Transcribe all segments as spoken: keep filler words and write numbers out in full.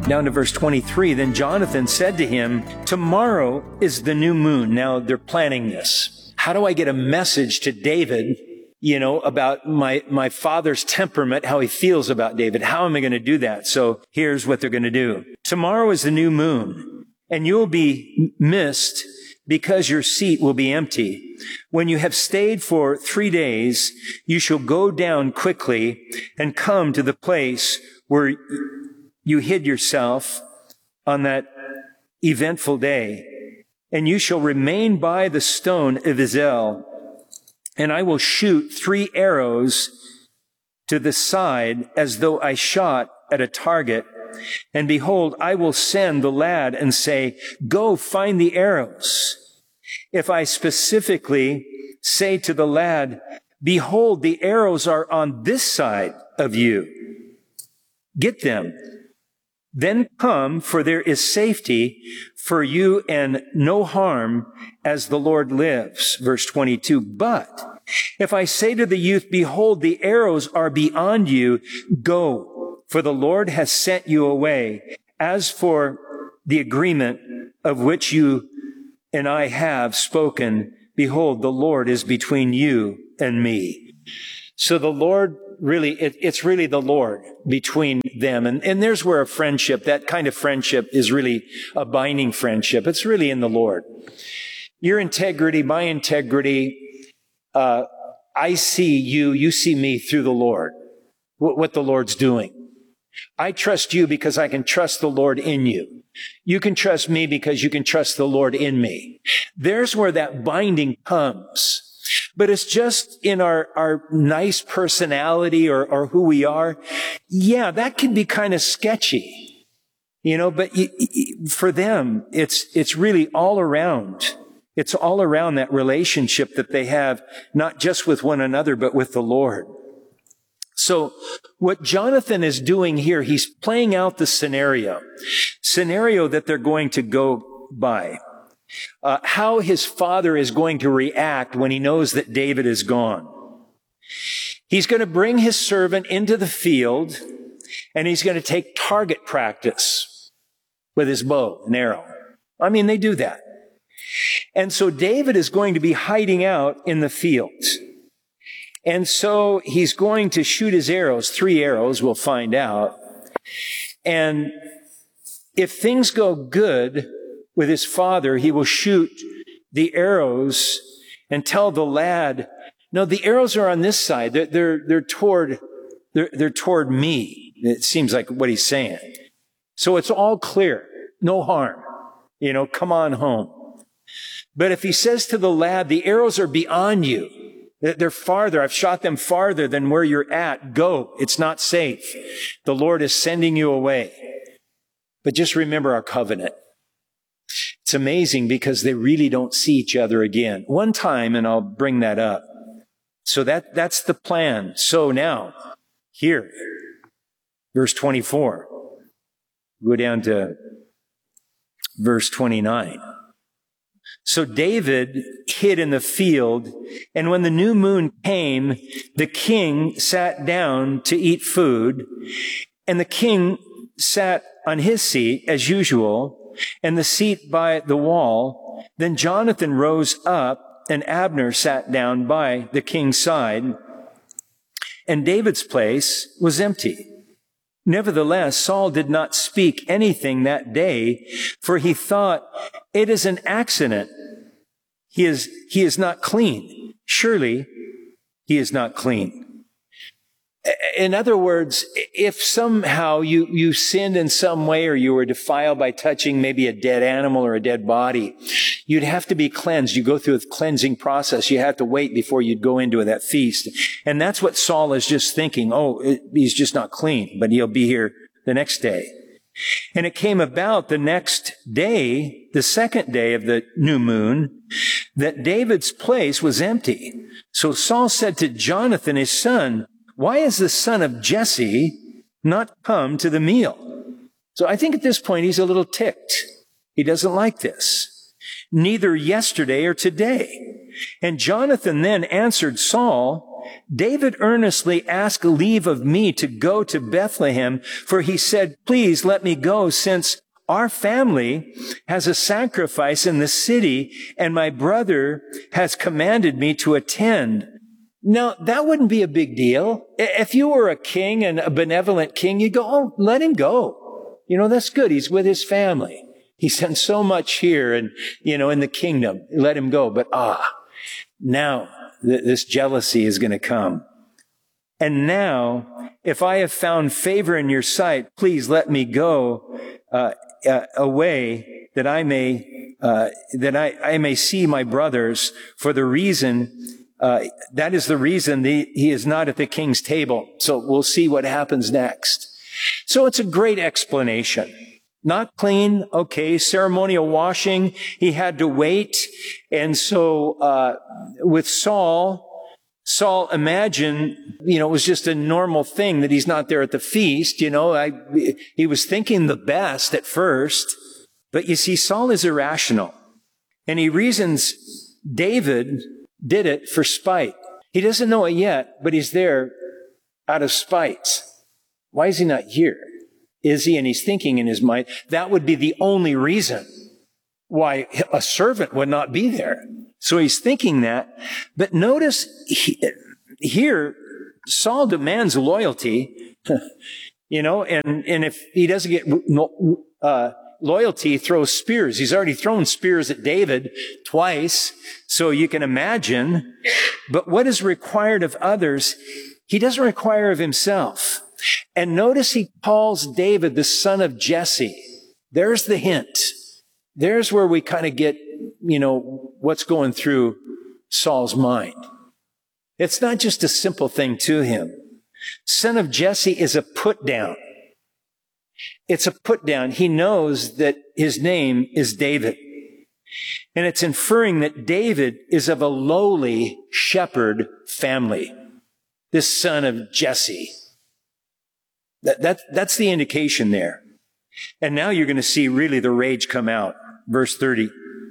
Down to verse twenty-three, then Jonathan said to him, tomorrow is the new moon. Now they're planning this. How do I get a message to David, you know, about my, my father's temperament, how he feels about David? How am I going to do that? So here's what they're going to do. Tomorrow is the new moon, and you'll be missed because your seat will be empty. When you have stayed for three days, you shall go down quickly and come to the place where you hid yourself on that eventful day, and you shall remain by the stone of Ezel, and I will shoot three arrows to the side as though I shot at a target. And behold, I will send the lad and say, go find the arrows. If I specifically say to the lad, behold, the arrows are on this side of you, get them. Then come, for there is safety for you and no harm as the Lord lives. Verse twenty-two, but if I say to the youth, behold, the arrows are beyond you, go, for the Lord has sent you away. As for the agreement of which you and I have spoken, behold, the Lord is between you and me. So the Lord really, it, it's really the Lord between them. And, and there's where a friendship, that kind of friendship is really a binding friendship. It's really in the Lord. Your integrity, my integrity, uh, I see you, you see me through the Lord, what, what the Lord's doing. I trust you because I can trust the Lord in you. You can trust me because you can trust the Lord in me. There's where that binding comes. But it's just in our, our nice personality or, or who we are. Yeah, that can be kind of sketchy, you know, but y- y- for them, it's, it's really all around. It's all around that relationship that they have, not just with one another, but with the Lord. So what Jonathan is doing here, he's playing out the scenario, scenario that they're going to go by. Uh, how his father is going to react when he knows that David is gone. He's going to bring his servant into the field, and he's going to take target practice with his bow and arrow. I mean, they do that. And so David is going to be hiding out in the field. And so he's going to shoot his arrows, three arrows, we'll find out. And if things go good with his father, he will shoot the arrows and tell the lad, no, the arrows are on this side. They're, they're, they're toward, they're, they're toward me. It seems like what he's saying. So it's all clear. No harm. You know, come on home. But if he says to the lad, the arrows are beyond you. They're farther. I've shot them farther than where you're at. Go. It's not safe. The Lord is sending you away. But just remember our covenant. It's amazing because they really don't see each other again. One time, and I'll bring that up. So that, that's the plan. So now, here, verse twenty-four. Go down to verse twenty-nine. So David hid in the field, and when the new moon came, the king sat down to eat food, and the king sat on his seat as usual, and the seat by the wall. Then Jonathan rose up, and Abner sat down by the king's side, and David's place was empty. Nevertheless, Saul did not speak anything that day, for he thought, it is an accident. He is, he is not clean. Surely he is not clean. In other words, if somehow you, you sinned in some way or you were defiled by touching maybe a dead animal or a dead body, you'd have to be cleansed. You go through a cleansing process. You have to wait before you'd go into that feast. And that's what Saul is just thinking. Oh, it, he's just not clean, but he'll be here the next day. And it came about the next day, the second day of the new moon, that David's place was empty. So Saul said to Jonathan, his son, why is the son of Jesse not come to the meal? So I think at this point he's a little ticked. He doesn't like this. Neither yesterday or today. And Jonathan then answered Saul, David earnestly asked leave of me to go to Bethlehem, for he said, please let me go, since our family has a sacrifice in the city, and my brother has commanded me to attend. Now, that wouldn't be a big deal. If you were a king and a benevolent king, you'd go, oh, let him go. You know, that's good. He's with his family. He's done so much here and, you know, in the kingdom. Let him go. But ah, now th- this jealousy is going to come. And now, if I have found favor in your sight, please let me go uh, uh, away that I may uh, that I, I may see my brothers. For the reason uh, that is the reason the, he is not at the king's table. So we'll see what happens next. So it's a great explanation. Not clean, okay, ceremonial washing, he had to wait. And so, uh, with Saul, Saul imagined, you know, it was just a normal thing that he's not there at the feast, you know, I, he was thinking the best at first. But you see, Saul is irrational. And he reasons David did it for spite. He doesn't know it yet, but he's there out of spite. Why is he not here? Is he? And he's thinking in his mind, that would be the only reason why a servant would not be there. So he's thinking that. But notice he, here, Saul demands loyalty, you know, and, and if he doesn't get uh, loyalty, he throws spears. He's already thrown spears at David twice, so you can imagine. But what is required of others, he doesn't require of himself. And notice he calls David the son of Jesse. There's the hint. There's where we kind of get, you know, what's going through Saul's mind. It's not just a simple thing to him. Son of Jesse is a put down. It's a put down. He knows that his name is David. And it's inferring that David is of a lowly shepherd family. This son of Jesse. That, that, that's the indication there. And now you're going to see really the rage come out. Verse thirty.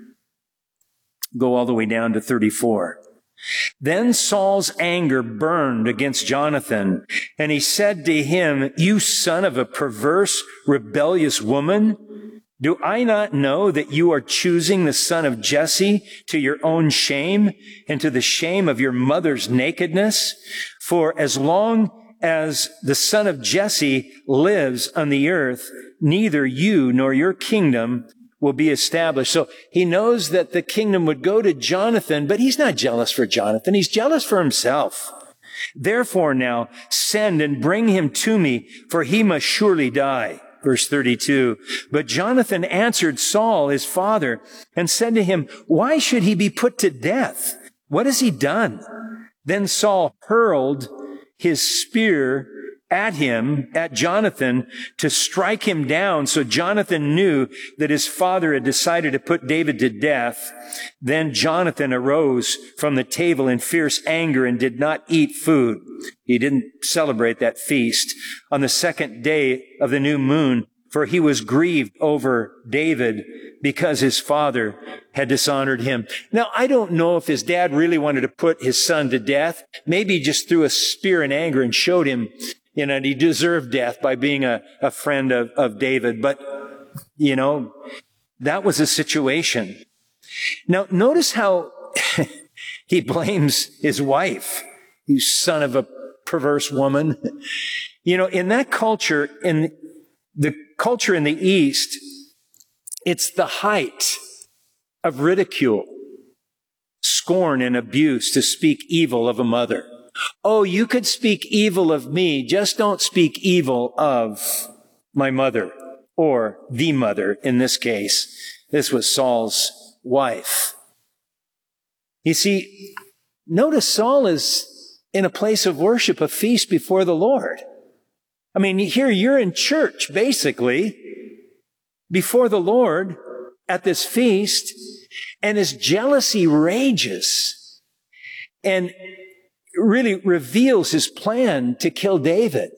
Go all the way down to thirty-four. Then Saul's anger burned against Jonathan, and he said to him, you son of a perverse, rebellious woman, do I not know that you are choosing the son of Jesse to your own shame and to the shame of your mother's nakedness? For as long as the son of Jesse lives on the earth, neither you nor your kingdom will be established. So he knows that the kingdom would go to Jonathan, but he's not jealous for Jonathan. He's jealous for himself. Therefore now send and bring him to me, for he must surely die. Verse thirty-two. But Jonathan answered Saul, his father, and said to him, why should he be put to death? What has he done? Then Saul hurled his spear at him, at Jonathan, to strike him down. So Jonathan knew that his father had decided to put David to death. Then Jonathan arose from the table in fierce anger and did not eat food. He didn't celebrate that feast on the second day of the new moon, for he was grieved over David because his father had dishonored him. Now, I don't know if his dad really wanted to put his son to death. Maybe he just threw a spear in anger and showed him, you know, he deserved death by being a, a friend of, of David. But, you know, that was a situation. Now, notice how he blames his wife, you son of a perverse woman. You know, in that culture, in the culture in the East, it's the height of ridicule, scorn, and abuse to speak evil of a mother. Oh, you could speak evil of me, just don't speak evil of my mother, or the mother in this case. This was Saul's wife. You see, notice Saul is in a place of worship, a feast before the Lord. I mean, here you're in church, basically, before the Lord at this feast, and his jealousy rages and really reveals his plan to kill David.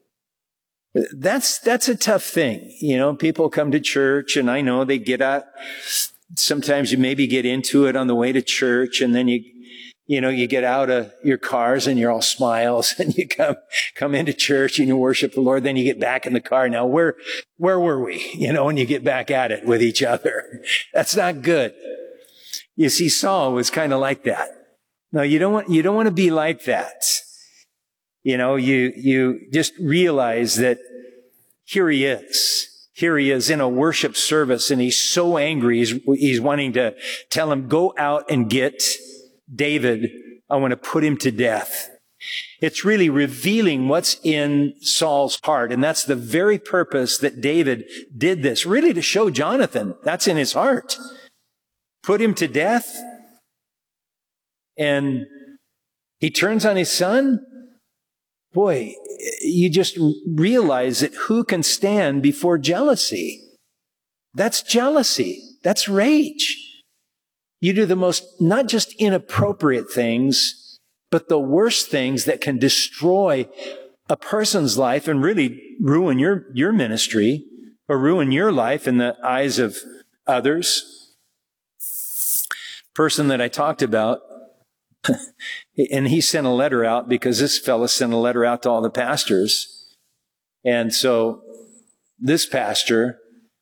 That's, that's a tough thing. You know, people come to church, and I know they get out. Sometimes you maybe get into it on the way to church, and then you, You know, you get out of your cars and you're all smiles and you come, come into church and you worship the Lord. Then you get back in the car. Now, where, where were we? You know, when you get back at it with each other. That's not good. You see, Saul was kind of like that. No, you don't want, you don't want to be like that. You know, you, you just realize that here he is. Here he is in a worship service and he's so angry. He's, he's wanting to tell him, go out and get David. I want to put him to death. It's really revealing what's in Saul's heart. And that's the very purpose that David did this, really to show Jonathan that's in his heart. Put him to death. And he turns on his son. Boy, you just realize that who can stand before jealousy? That's jealousy. That's rage. You do the most, not just inappropriate things, but the worst things that can destroy a person's life and really ruin your, your ministry or ruin your life in the eyes of others. Person that I talked about, and he sent a letter out because this fella sent a letter out to all the pastors. And so this pastor,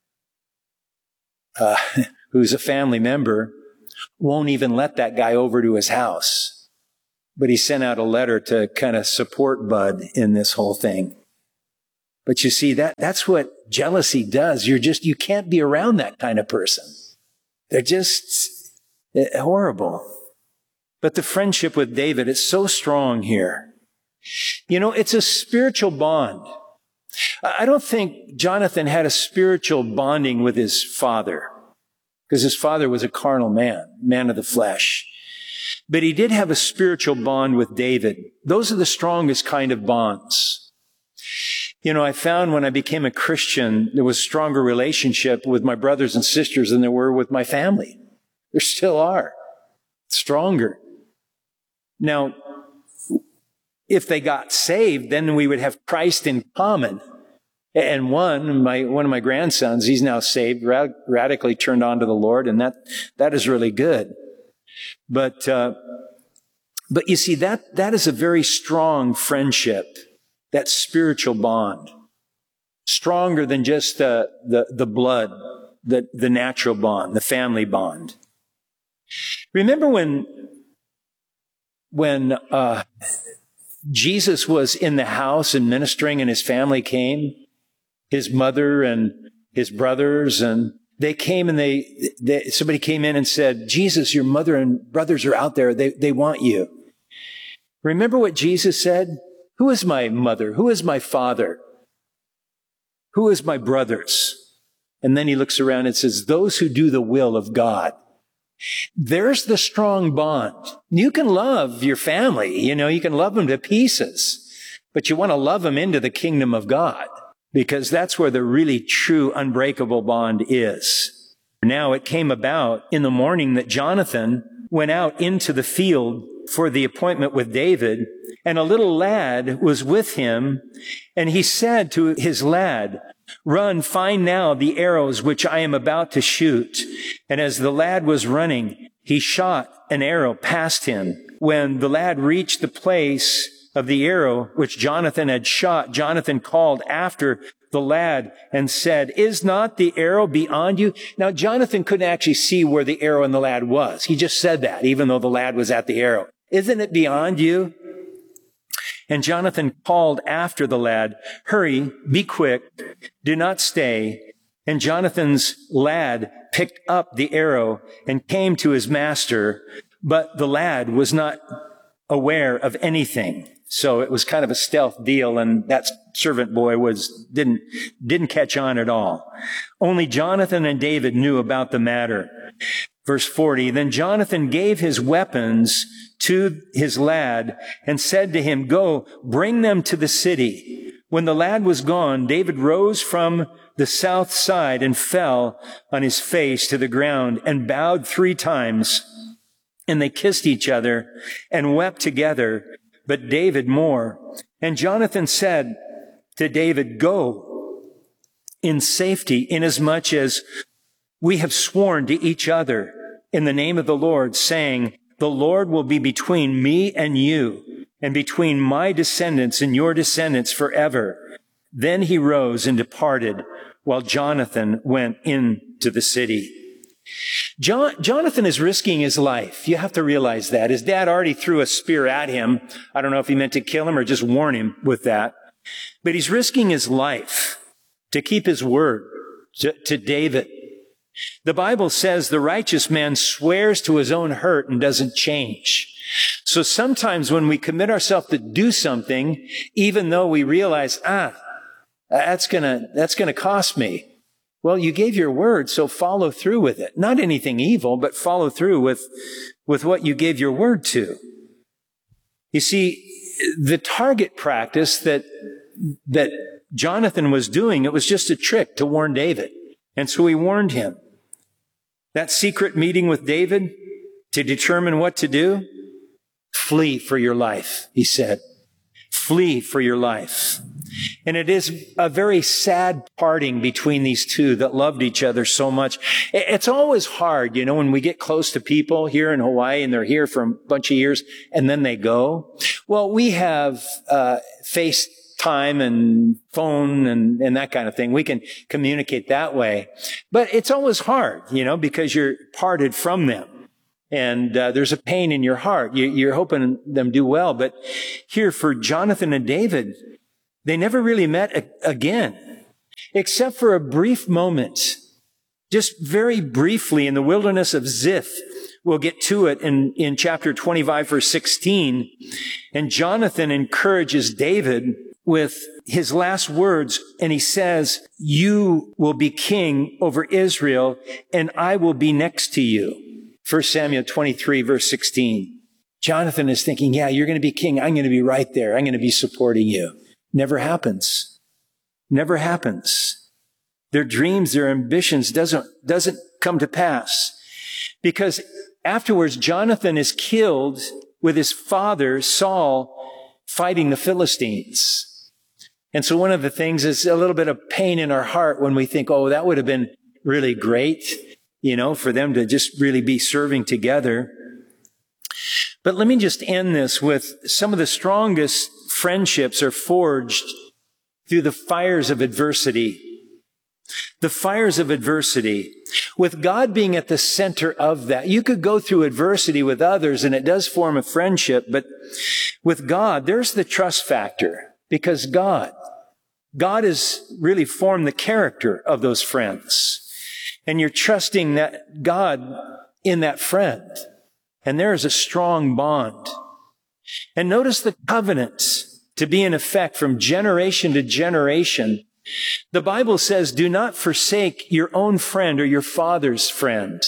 uh, who's a family member, won't even let that guy over to his house. But he sent out a letter to kind of support Bud in this whole thing. But you see, that that's what jealousy does. You're just, you can't be around that kind of person. They're just horrible. But the friendship with David is so strong here. You know, it's a spiritual bond. I don't think Jonathan had a spiritual bonding with his father, because his father was a carnal man, man of the flesh. But he did have a spiritual bond with David. Those are the strongest kind of bonds. You know, I found when I became a Christian, there was a stronger relationship with my brothers and sisters than there were with my family. There still are. Stronger. Now, if they got saved, then we would have Christ in common. And one, my, one of my grandsons, he's now saved, rad- radically turned on to the Lord, and that, that is really good. But, uh, but you see, that, that is a very strong friendship, that spiritual bond. Stronger than just, uh, the, the blood, the, the natural bond, the family bond. Remember when, when, uh, Jesus was in the house and ministering and his family came, his mother and his brothers, and they came and they, they, somebody came in and said, Jesus, your mother and brothers are out there. They, they want you. Remember what Jesus said? Who is my mother? Who is my father? Who is my brothers? And then he looks around and says, those who do the will of God. There's the strong bond. You can love your family, you know, you can love them to pieces, but you want to love them into the kingdom of God, because that's where the really true unbreakable bond is. Now it came about in the morning that Jonathan went out into the field for the appointment with David, and a little lad was with him, and he said to his lad, run, find now the arrows which I am about to shoot. And as the lad was running, he shot an arrow past him. When the lad reached the place of the arrow which Jonathan had shot, Jonathan called after the lad and said, is not the arrow beyond you? Now, Jonathan couldn't actually see where the arrow and the lad was. He just said that, even though the lad was at the arrow. Isn't it beyond you? And Jonathan called after the lad, hurry, be quick, do not stay. And Jonathan's lad picked up the arrow and came to his master, but the lad was not aware of anything. So it was kind of a stealth deal, and that servant boy was, didn't, didn't catch on at all. Only Jonathan and David knew about the matter. Verse forty, then Jonathan gave his weapons to his lad and said to him, go, bring them to the city. When the lad was gone, David rose from the south side and fell on his face to the ground and bowed three times. And they kissed each other and wept together, but David more. And Jonathan said to David, go in safety, inasmuch as we have sworn to each other in the name of the Lord, saying, the Lord will be between me and you, and between my descendants and your descendants forever. Then he rose and departed, while Jonathan went into the city. John, Jonathan is risking his life. You have to realize that. His dad already threw a spear at him. I don't know if he meant to kill him or just warn him with that. But he's risking his life to keep his word to, to David. The Bible says the righteous man swears to his own hurt and doesn't change. So sometimes when we commit ourselves to do something, even though we realize, ah, that's gonna, that's gonna cost me. Well, you gave your word, so follow through with it. Not anything evil, but follow through with, with what you gave your word to. You see, the target practice that, that Jonathan was doing, it was just a trick to warn David. And so he warned him. That secret meeting with David to determine what to do, flee for your life, he said. Flee for your life. And it is a very sad parting between these two that loved each other so much. It's always hard, you know, when we get close to people here in Hawaii and they're here for a bunch of years and then they go. Well, we have uh FaceTime and phone and, and that kind of thing. We can communicate that way. But it's always hard, you know, because you're parted from them. And uh, there's a pain in your heart. You, you're hoping them do well. But here for Jonathan and David, they never really met a- again, except for a brief moment, just very briefly in the wilderness of Ziph. We'll get to it in, in chapter twenty-five, verse sixteen. And Jonathan encourages David with his last words, and he says, you will be king over Israel, and I will be next to you. First Samuel twenty-three, verse sixteen. Jonathan is thinking, yeah, you're going to be king. I'm going to be right there. I'm going to be supporting you. Never happens. Never happens. Their dreams, their ambitions doesn't, doesn't come to pass. Because afterwards, Jonathan is killed with his father, Saul, fighting the Philistines. And so one of the things is a little bit of pain in our heart when we think, oh, that would have been really great, you know, for them to just really be serving together. But let me just end this with some of the strongest friendships are forged through the fires of adversity. The fires of adversity. With God being at the center of that. You could go through adversity with others and it does form a friendship, but with God, there's the trust factor. Because God, God has really formed the character of those friends. And you're trusting that God in that friend. And there is a strong bond. And notice the covenants to be in effect from generation to generation. The Bible says, do not forsake your own friend or your father's friend.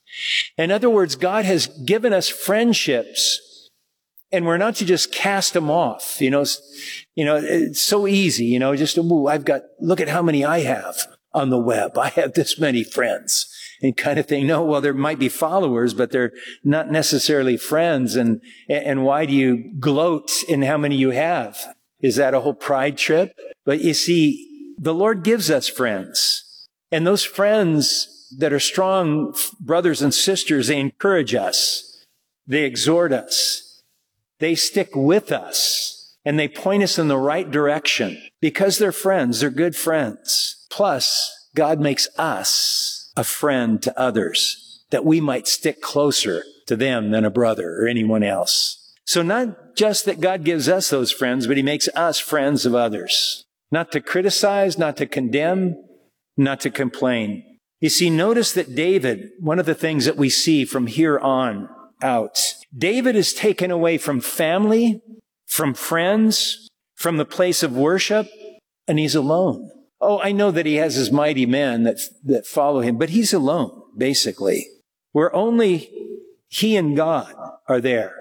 In other words, God has given us friendships, and we're not to just cast them off. You know, you know, it's so easy, you know, just, ooh, I've got, look at how many I have on the web. I have this many friends. And kind of thing. No, well, there might be followers, but they're not necessarily friends. And, and why do you gloat in how many you have? Is that a whole pride trip? But you see, the Lord gives us friends. And those friends that are strong brothers and sisters, they encourage us. They exhort us. They stick with us. And they point us in the right direction. Because they're friends, they're good friends. Plus, God makes us a friend to others, that we might stick closer to them than a brother or anyone else. So not just that God gives us those friends, but he makes us friends of others. Not to criticize, not to condemn, not to complain. You see, notice that David, one of the things that we see from here on out, David is taken away from family, from friends, from the place of worship, and he's alone. Oh, I know that he has his mighty men that, that follow him, but he's alone, basically, where only he and God are there.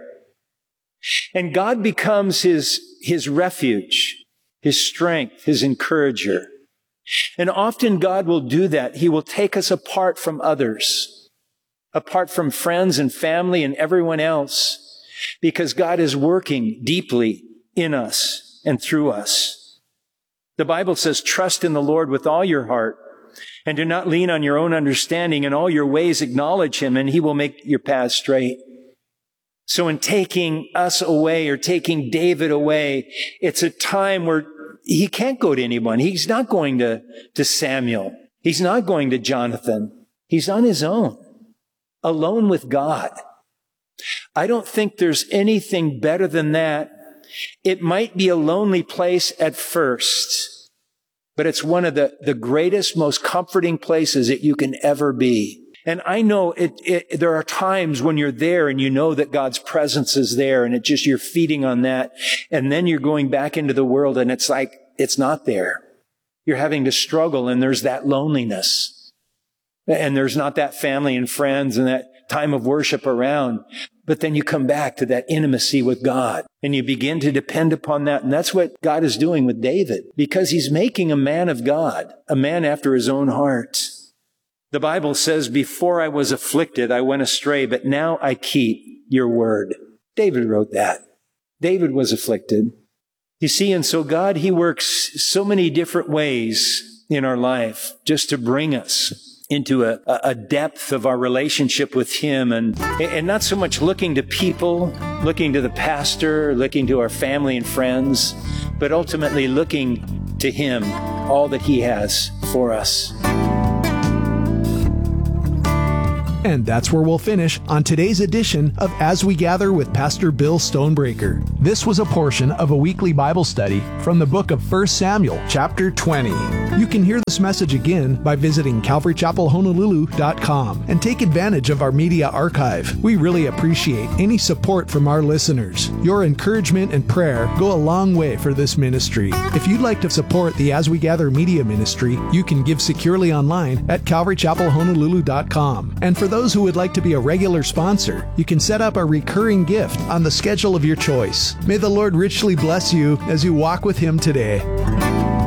And God becomes his, his refuge, his strength, his encourager. And often God will do that. He will take us apart from others, apart from friends and family and everyone else, because God is working deeply in us and through us. The Bible says, trust in the Lord with all your heart and do not lean on your own understanding. In all your ways acknowledge him and he will make your path straight. So in taking us away or taking David away, it's a time where he can't go to anyone. He's not going to, to Samuel. He's not going to Jonathan. He's on his own, alone with God. I don't think there's anything better than that. It might be a lonely place at first, but it's one of the, the greatest, most comforting places that you can ever be. And I know it, it, there are times when you're there and you know that God's presence is there and it just, you're feeding on that. And then you're going back into the world and it's like, it's not there. You're having to struggle and there's that loneliness. And there's not that family and friends and that time of worship around. But then you come back to that intimacy with God and you begin to depend upon that. And that's what God is doing with David, because he's making a man of God, a man after his own heart. The Bible says, before I was afflicted, I went astray, but now I keep your word. David wrote that. David was afflicted. You see, and so God, he works so many different ways in our life just to bring us into a, a depth of our relationship with him, and, and not so much looking to people, looking to the pastor, looking to our family and friends, but ultimately looking to him, all that he has for us. And that's where we'll finish on today's edition of As We Gather with Pastor Bill Stonebreaker. This was a portion of a weekly Bible study from the book of First Samuel, chapter twenty. You can hear this message again by visiting calvary chapel honolulu dot com and take advantage of our media archive. We really appreciate any support from our listeners. Your encouragement and prayer go a long way for this ministry. If you'd like to support the As We Gather media ministry, you can give securely online at calvary chapel honolulu dot com. And for those who would like to be a regular sponsor, you can set up a recurring gift on the schedule of your choice. May the Lord richly bless you as you walk with him today.